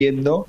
viendo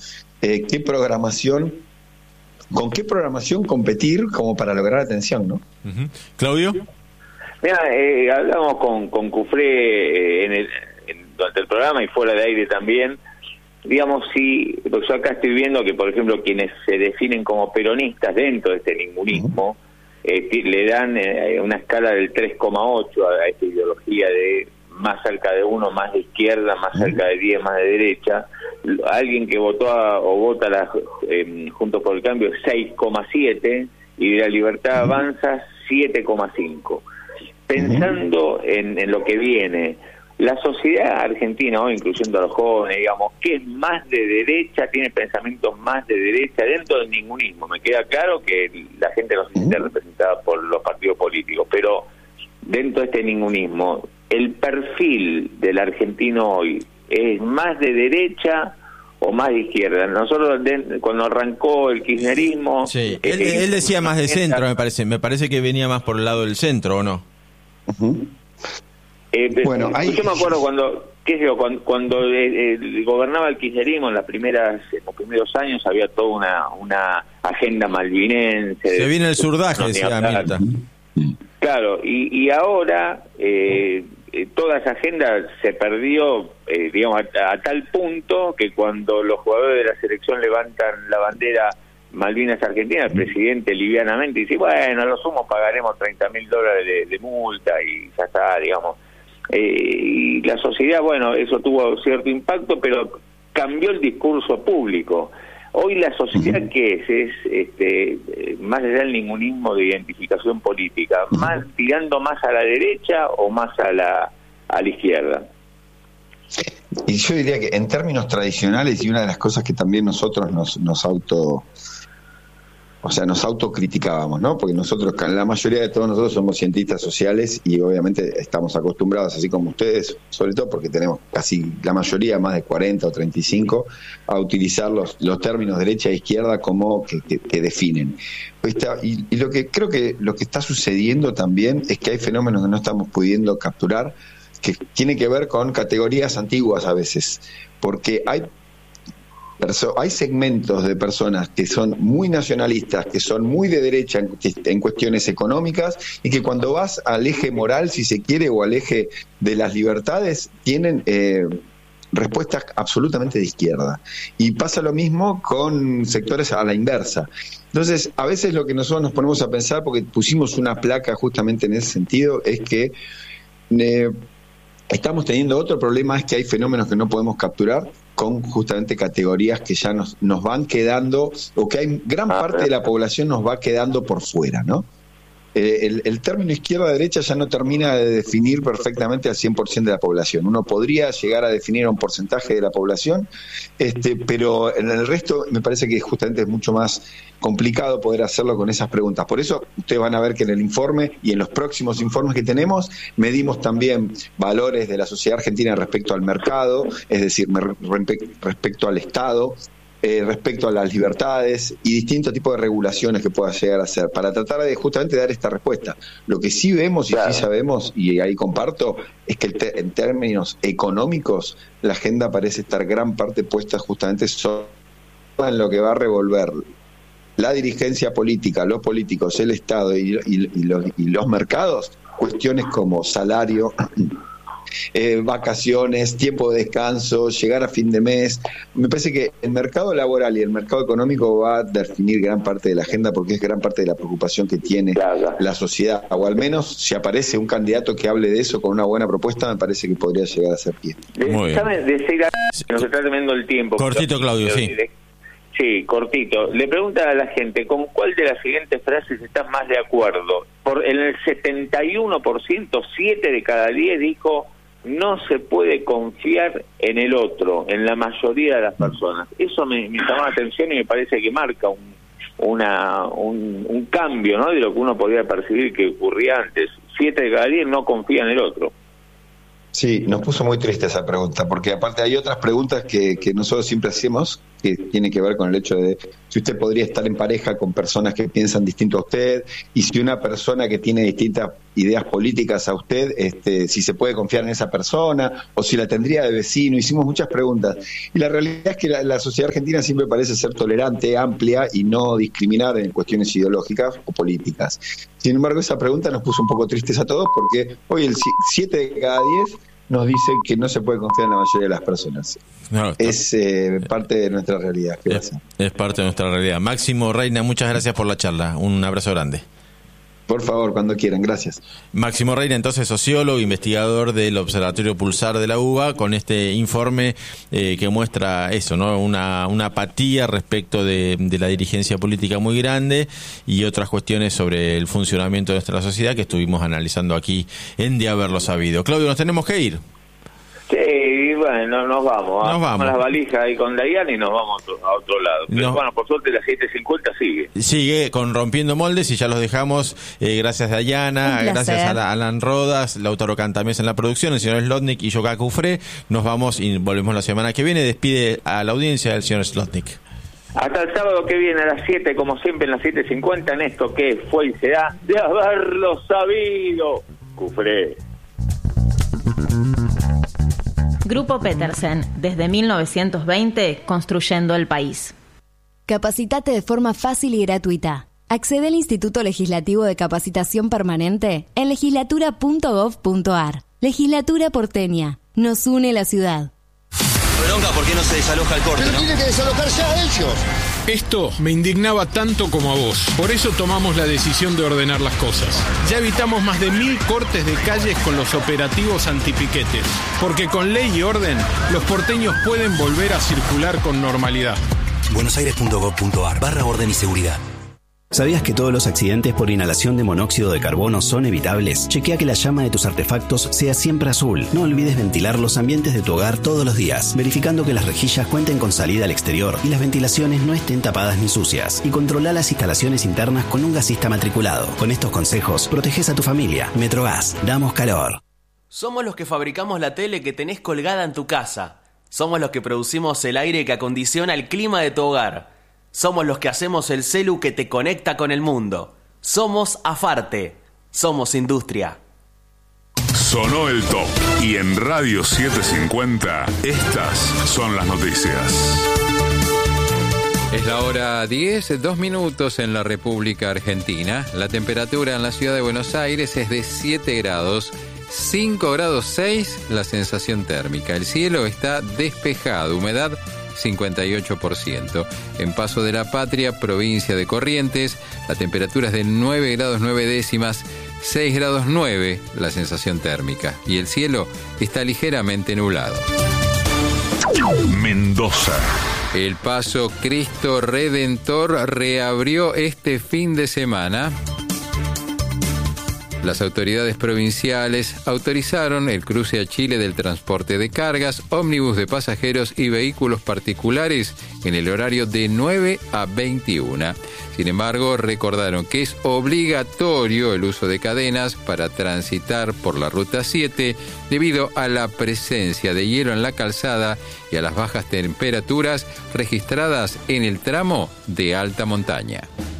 con qué programación competir como para lograr atención, ¿no? Uh-huh. Claudio. Mira, hablamos con Cufré durante el programa y fuera de aire también. Digamos, porque yo acá estoy viendo que, por ejemplo, quienes se definen como peronistas dentro de este ningunismo, le dan una escala del 3,8 a esta ideología de más cerca de 1, más de izquierda, más cerca de 10, más de derecha. Alguien que votó o vota Juntos por el Cambio 6,7 y de La Libertad Avanza 7,5. Pensando en lo que viene, la sociedad argentina hoy, incluyendo a los jóvenes, digamos, que es más de derecha, tiene pensamientos más de derecha dentro del ningunismo. Me queda claro que la gente no se siente representada por los partidos políticos, pero dentro de este ningunismo, el perfil del argentino hoy es más de derecha o más de izquierda. Nosotros cuando arrancó el kirchnerismo, sí, él decía más de centro, me parece que venía más por el lado del centro, ¿o no? Bueno, yo me acuerdo cuando gobernaba el kirchnerismo en los primeros años, había toda una agenda malvinense. Se viene el surdaje, decía Mirta. Claro, y ahora toda esa agenda se perdió, digamos, a tal punto que cuando los jugadores de la selección levantan la bandera Malvinas Argentina, el presidente livianamente dice, bueno, a lo sumo pagaremos $30,000 de multa y ya está, digamos. Y la sociedad, bueno, eso tuvo cierto impacto, pero cambió el discurso público. Hoy la sociedad, ¿qué es? Más allá del ningunismo de identificación política, más tirando más a la derecha o más a la izquierda. Y yo diría que en términos tradicionales, y una de las cosas que también nosotros nos autocriticábamos, ¿no? Porque la mayoría de todos nosotros somos cientistas sociales y obviamente estamos acostumbrados, así como ustedes, sobre todo porque tenemos casi la mayoría, más de 40 o 35, a utilizar los términos derecha e izquierda como que definen. Y lo que creo que lo que está sucediendo también es que hay fenómenos que no estamos pudiendo capturar, que tiene que ver con categorías antiguas a veces, porque hay segmentos de personas que son muy nacionalistas, que son muy de derecha en cuestiones económicas, y que cuando vas al eje moral, si se quiere, o al eje de las libertades, tienen respuestas absolutamente de izquierda. Y pasa lo mismo con sectores a la inversa. Entonces, a veces lo que nosotros nos ponemos a pensar, porque pusimos una placa justamente en ese sentido, es que estamos teniendo otro problema, es que hay fenómenos que no podemos capturar, con justamente categorías que ya nos van quedando, o que hay gran parte de la población nos va quedando por fuera, ¿no? El término izquierda-derecha ya no termina de definir perfectamente al 100% de la población. Uno podría llegar a definir a un porcentaje de la población, pero en el resto me parece que justamente es mucho más complicado poder hacerlo con esas preguntas. Por eso ustedes van a ver que en el informe y en los próximos informes que tenemos, medimos también valores de la sociedad argentina respecto al mercado, es decir, respecto al Estado, respecto a las libertades y distintos tipos de regulaciones que pueda llegar a hacer, para tratar de justamente dar esta respuesta. Lo que sí vemos y sí sabemos, y ahí comparto, es que en términos económicos la agenda parece estar gran parte puesta justamente solo en lo que va a revolver la dirigencia política, los políticos, el Estado y los mercados, cuestiones como salario, vacaciones, tiempo de descanso, llegar a fin de mes. Me parece que el mercado laboral y el mercado económico va a definir gran parte de la agenda, porque es gran parte de la preocupación que tiene la sociedad, o al menos si aparece un candidato que hable de eso con una buena propuesta, me parece que podría llegar a ser bien. ¿Sabes? Nos está terminando el tiempo. Cortito, Claudio, sí. Sí, cortito. Le pregunta a la gente, ¿con cuál de las siguientes frases estás más de acuerdo? En el 71%, 7 de cada 10 dijo, no se puede confiar en el otro, en la mayoría de las personas. Eso me llamó la atención y me parece que marca un cambio, ¿no?, de lo que uno podía percibir que ocurría antes. 7 de cada 10 no confía en el otro. Sí, nos puso muy triste esa pregunta, porque aparte hay otras preguntas que nosotros siempre hacemos, que tiene que ver con el hecho de si usted podría estar en pareja con personas que piensan distinto a usted, y si una persona que tiene distintas ideas políticas a usted, si se puede confiar en esa persona o si la tendría de vecino. Hicimos muchas preguntas y la realidad es que la sociedad argentina siempre parece ser tolerante, amplia y no discriminar en cuestiones ideológicas o políticas. Sin embargo, esa pregunta nos puso un poco tristes a todos porque hoy el 7 de cada 10 nos dice que no se puede confiar en la mayoría de las personas. No, es parte de nuestra realidad. Es parte de nuestra realidad. Máximo Reina, muchas gracias por la charla. Un abrazo grande. Por favor, cuando quieran, gracias. Máximo Reina, entonces sociólogo, investigador del Observatorio Pulsar de la UBA, con este informe que muestra eso, ¿no? Una apatía respecto de la dirigencia política muy grande y otras cuestiones sobre el funcionamiento de nuestra sociedad que estuvimos analizando aquí en De Haberlo Sabido. Claudio, nos tenemos que ir. Sí, bueno, nos vamos. Vamos las valijas ahí con Dayan y nos vamos a otro lado. Pero bueno, por suerte las 7:50 sigue. Sigue con Rompiendo Moldes y ya los dejamos. Gracias Dayana, gracias a Alan Rodas, Lautaro Cantamés en la producción, el señor Slotnick y yo, Cufré. Nos vamos y volvemos la semana que viene. Despide a la audiencia del señor Slotnick. Hasta el sábado que viene a las 7, como siempre, en las 7:50, en esto que fue y será De Haberlo Sabido. Cufré. Grupo Petersen, desde 1920, construyendo el país. Capacitate de forma fácil y gratuita. Accede al Instituto Legislativo de Capacitación Permanente en legislatura.gov.ar. Legislatura porteña. Nos une la ciudad. Bronca, ¿por qué no se desaloja el corte? Pero tiene que desalojarse a ellos. Esto me indignaba tanto como a vos. Por eso tomamos la decisión de ordenar las cosas. Ya evitamos más de 1000 cortes de calles con los operativos antipiquetes. Porque con ley y orden, los porteños pueden volver a circular con normalidad. buenosaires.gov.ar/orden y seguridad. ¿Sabías que todos los accidentes por inhalación de monóxido de carbono son evitables? Chequea que la llama de tus artefactos sea siempre azul. No olvides ventilar los ambientes de tu hogar todos los días, verificando que las rejillas cuenten con salida al exterior y las ventilaciones no estén tapadas ni sucias. Y controla las instalaciones internas con un gasista matriculado. Con estos consejos, proteges a tu familia. Metrogas, damos calor. Somos los que fabricamos la tele que tenés colgada en tu casa. Somos los que producimos el aire que acondiciona el clima de tu hogar. Somos los que hacemos el celu que te conecta con el mundo. Somos Afarte. Somos industria. Sonó el top. Y en Radio 750, estas son las noticias. Es la hora 10, 2 minutos en la República Argentina. La temperatura en la ciudad de Buenos Aires es de 7 grados. 5 grados 6 la sensación térmica. El cielo está despejado. Humedad 58%. En Paso de la Patria, provincia de Corrientes, la temperatura es de 9 grados 9 décimas, 6 grados 9 la sensación térmica y el cielo está ligeramente nublado. Mendoza. El Paso Cristo Redentor reabrió este fin de semana. Las autoridades provinciales autorizaron el cruce a Chile del transporte de cargas, ómnibus de pasajeros y vehículos particulares en el horario de 9 a 21. Sin embargo, recordaron que es obligatorio el uso de cadenas para transitar por la Ruta 7 debido a la presencia de hielo en la calzada y a las bajas temperaturas registradas en el tramo de alta montaña.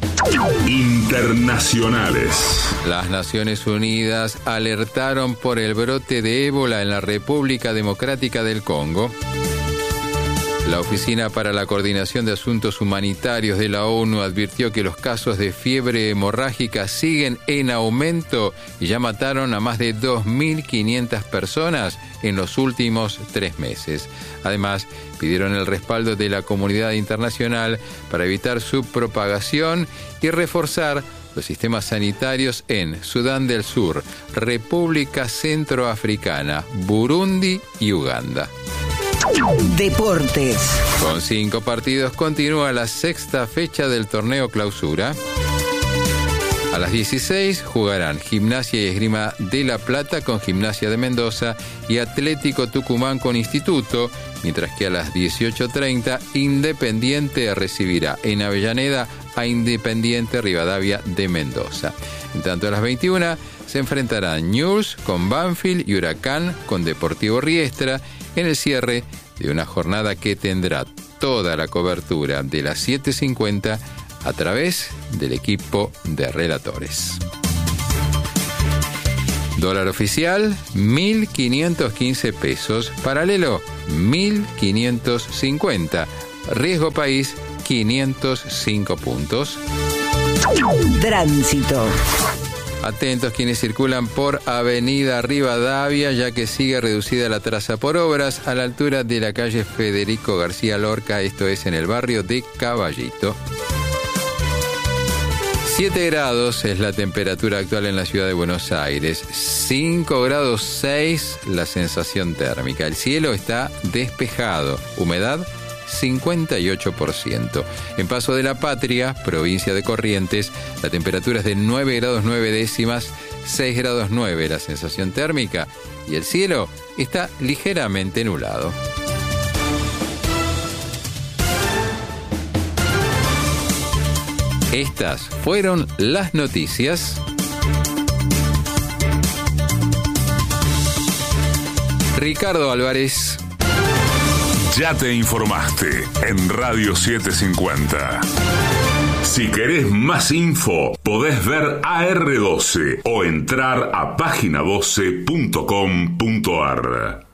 Internacionales. Las Naciones Unidas alertaron por el brote de ébola en la República Democrática del Congo. La Oficina para la Coordinación de Asuntos Humanitarios de la ONU advirtió que los casos de fiebre hemorrágica siguen en aumento y ya mataron a más de 2.500 personas en los últimos 3 meses. Además, pidieron el respaldo de la comunidad internacional para evitar su propagación y reforzar los sistemas sanitarios en Sudán del Sur, República Centroafricana, Burundi y Uganda. Deportes. Con 5 partidos continúa la 6ª fecha del torneo Clausura. A las 16 jugarán Gimnasia y Esgrima de La Plata con Gimnasia de Mendoza y Atlético Tucumán con Instituto, mientras que a las 18:30 Independiente recibirá en Avellaneda a Independiente Rivadavia de Mendoza. En tanto, a las 21 se enfrentarán Newell's con Banfield y Huracán con Deportivo Riestra en el cierre de una jornada que tendrá toda la cobertura de las 7:50 a través del equipo de relatores. Dólar oficial, 1.515 pesos. Paralelo, 1.550. Riesgo país, 505 puntos. Tránsito. Atentos quienes circulan por Avenida Rivadavia, ya que sigue reducida la traza por obras a la altura de la calle Federico García Lorca, esto es en el barrio de Caballito. 7 grados es la temperatura actual en la ciudad de Buenos Aires, 5 grados 6 la sensación térmica, el cielo está despejado, humedad 58%. En Paso de la Patria, provincia de Corrientes, la temperatura es de 9 grados 9 décimas, 6 grados 9 la sensación térmica y el cielo está ligeramente nublado. Estas fueron las noticias. Ricardo Álvarez. Ya te informaste en Radio 750. Si querés más info, podés ver AR12 o entrar a página12.com.ar.